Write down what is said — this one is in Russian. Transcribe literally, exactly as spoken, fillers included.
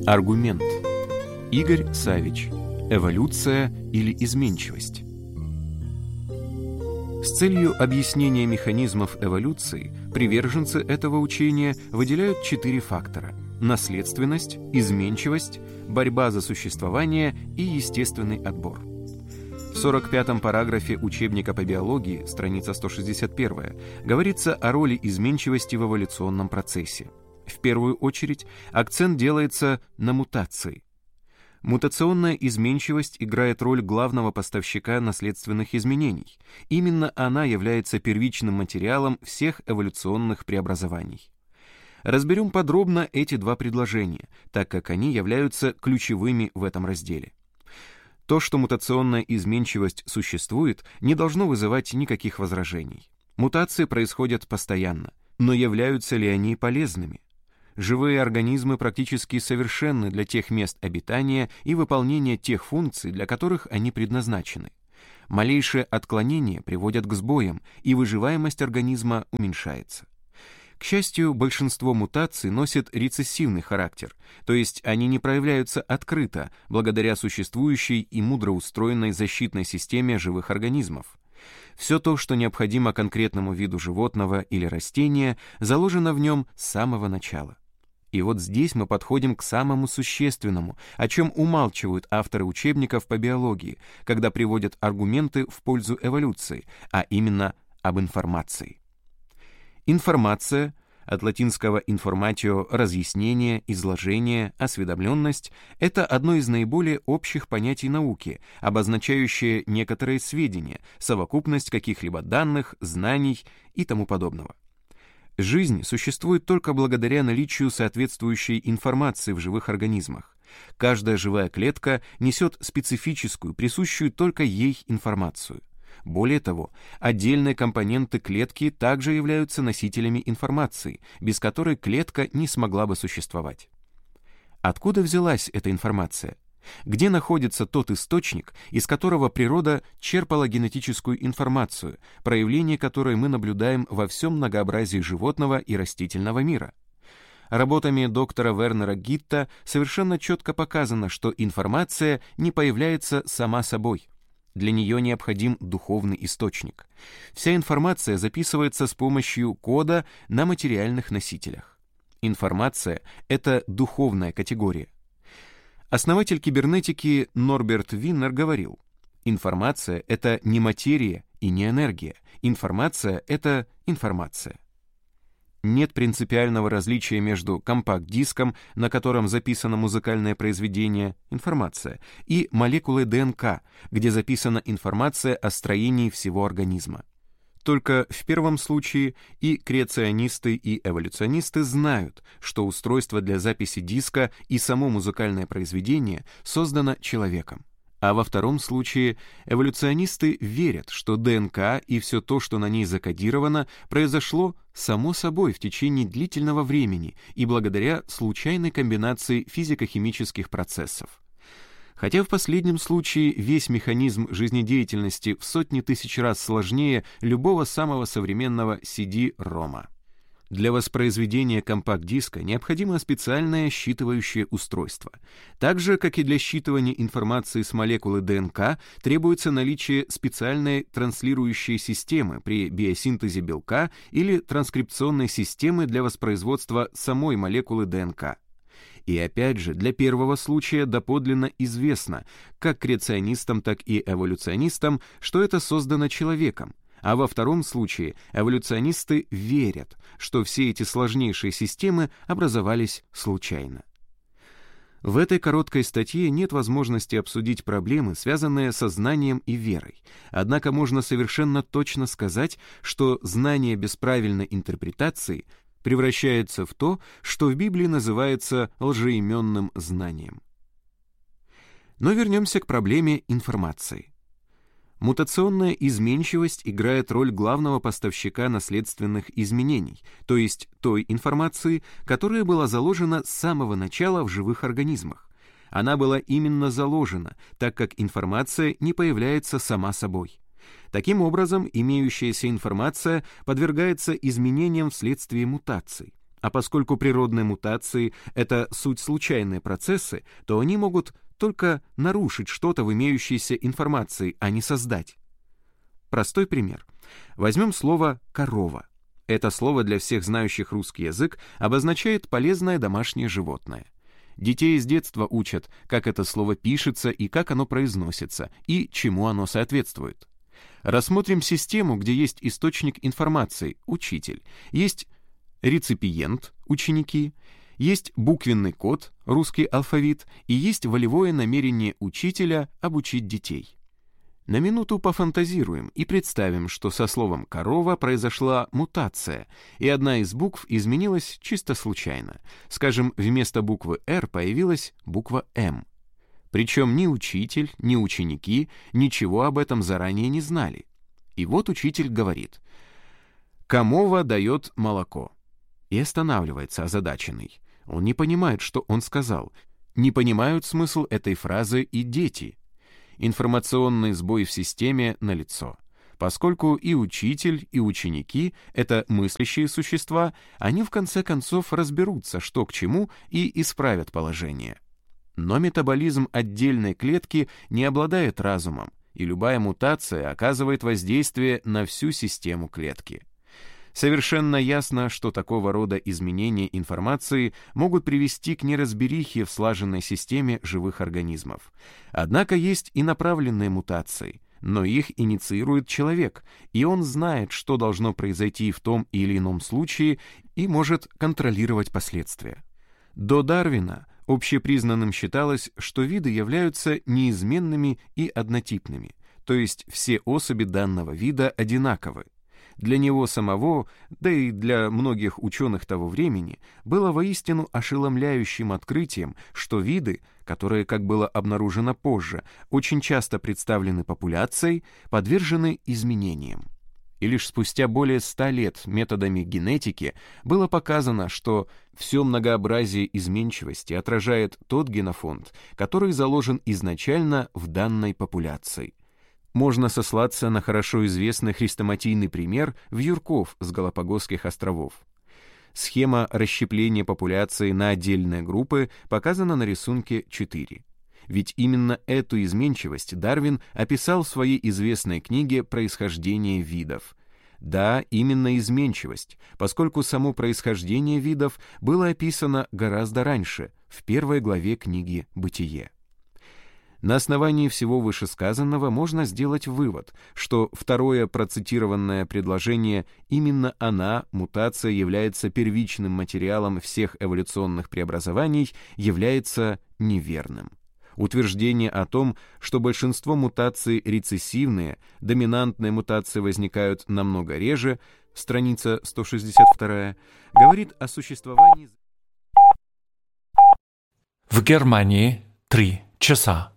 Аргумент. Игорь Савич. Эволюция или изменчивость. С целью объяснения механизмов эволюции приверженцы этого учения выделяют четыре фактора: наследственность, изменчивость, борьба за существование и естественный отбор. В сорок пятом параграфе учебника по биологии, страница сто шестьдесят первая, говорится о роли изменчивости в эволюционном процессе. В первую очередь акцент делается на мутации. Мутационная изменчивость играет роль главного поставщика наследственных изменений. Именно она является первичным материалом всех эволюционных преобразований. Разберем подробно эти два предложения, так как они являются ключевыми в этом разделе. То, что мутационная изменчивость существует, не должно вызывать никаких возражений. Мутации происходят постоянно, но являются ли они полезными? Живые организмы практически совершенны для тех мест обитания и выполнения тех функций, для которых они предназначены. Малейшие отклонения приводят к сбоям, и выживаемость организма уменьшается. К счастью, большинство мутаций носит рецессивный характер, то есть они не проявляются открыто, благодаря существующей и мудро устроенной защитной системе живых организмов. Все то, что необходимо конкретному виду животного или растения, заложено в нем с самого начала. И вот здесь мы подходим к самому существенному, о чем умалчивают авторы учебников по биологии, когда приводят аргументы в пользу эволюции, а именно об информации. Информация, от латинского informatio – разъяснение, изложение, осведомленность – это одно из наиболее общих понятий науки, обозначающее некоторые сведения, совокупность каких-либо данных, знаний и тому подобного. Жизнь существует только благодаря наличию соответствующей информации в живых организмах. Каждая живая клетка несет специфическую, присущую только ей информацию. Более того, отдельные компоненты клетки также являются носителями информации, без которой клетка не смогла бы существовать. Откуда взялась эта информация? Где находится тот источник, из которого природа черпала генетическую информацию, проявление которой мы наблюдаем во всем многообразии животного и растительного мира? Работами доктора Вернера Гитта совершенно четко показано, что информация не появляется сама собой. Для нее необходим духовный источник. Вся информация записывается с помощью кода на материальных носителях. Информация — это духовная категория. Основатель кибернетики Норберт Виннер говорил: информация — это не материя и не энергия. Информация — это информация. Нет принципиального различия между компакт-диском, на котором записано музыкальное произведение, информация, и молекулой ДНК, где записана информация о строении всего организма. Только в первом случае и креационисты, и эволюционисты знают, что устройство для записи диска и само музыкальное произведение создано человеком. А во втором случае эволюционисты верят, что ДНК и все то, что на ней закодировано, произошло само собой в течение длительного времени и благодаря случайной комбинации физико-химических процессов. Хотя в последнем случае весь механизм жизнедеятельности в сотни тысяч раз сложнее любого самого современного си ди-рома. Для воспроизведения компакт-диска необходимо специальное считывающее устройство. Так же, как и для считывания информации с молекулы ДНК, требуется наличие специальной транслирующей системы при биосинтезе белка или транскрипционной системы для воспроизводства самой молекулы ДНК. И опять же, для первого случая доподлинно известно, как креационистам, так и эволюционистам, что это создано человеком. А во втором случае эволюционисты верят, что все эти сложнейшие системы образовались случайно. В этой короткой статье нет возможности обсудить проблемы, связанные со знанием и верой. Однако можно совершенно точно сказать, что знание без правильной интерпретации превращается в то, что в Библии называется лжеименным знанием. Но вернемся к проблеме информации. Мутационная изменчивость играет роль главного поставщика наследственных изменений, то есть той информации, которая была заложена с самого начала в живых организмах. Она была именно заложена, так как информация не появляется сама собой. Таким образом, имеющаяся информация подвергается изменениям вследствие мутаций. А поскольку природные мутации — это суть случайные процессы, то они могут только нарушить что-то в имеющейся информации, а не создать. Простой пример. Возьмем слово «корова». Это слово для всех знающих русский язык обозначает полезное домашнее животное. Детей с детства учат, как это слово пишется и как оно произносится, и чему оно соответствует. Рассмотрим систему, где есть источник информации — учитель, есть реципиент — ученики, есть буквенный код — русский алфавит, и есть волевое намерение учителя обучить детей. На минуту пофантазируем и представим, что со словом «корова» произошла мутация, и одна из букв изменилась чисто случайно. Скажем, вместо буквы «Р» появилась буква «М». Причем ни учитель, ни ученики ничего об этом заранее не знали. И вот учитель говорит: «Камова дает молоко». И останавливается озадаченный. Он не понимает, что он сказал. Не понимают смысл этой фразы и дети. Информационный сбой в системе налицо. Поскольку и учитель, и ученики — это мыслящие существа, они в конце концов разберутся, что к чему, и исправят положение. Но метаболизм отдельной клетки не обладает разумом, и любая мутация оказывает воздействие на всю систему клетки. Совершенно ясно, что такого рода изменения информации могут привести к неразберихе в слаженной системе живых организмов. Однако есть и направленные мутации, но их инициирует человек, и он знает, что должно произойти в том или ином случае, и может контролировать последствия. До Дарвина общепризнанным считалось, что виды являются неизменными и однотипными, то есть все особи данного вида одинаковы. Для него самого, да и для многих ученых того времени, было воистину ошеломляющим открытием, что виды, которые, как было обнаружено позже, очень часто представлены популяцией, подвержены изменениям. И лишь спустя более ста лет методами генетики было показано, что все многообразие изменчивости отражает тот генофонд, который заложен изначально в данной популяции. Можно сослаться на хорошо известный хрестоматийный пример вьюрков с Галапагосских островов. Схема расщепления популяции на отдельные группы показана на рисунке четыре. Ведь именно эту изменчивость Дарвин описал в своей известной книге «Происхождение видов». Да, именно изменчивость, поскольку само происхождение видов было описано гораздо раньше, в первой главе книги «Бытие». На основании всего вышесказанного можно сделать вывод, что второе процитированное предложение, именно она, мутация, является первичным материалом всех эволюционных преобразований, является неверным. Утверждение о том, что большинство мутаций рецессивные, доминантные мутации возникают намного реже, страница сто шестьдесят два, говорит о существовании... В Германии три часа.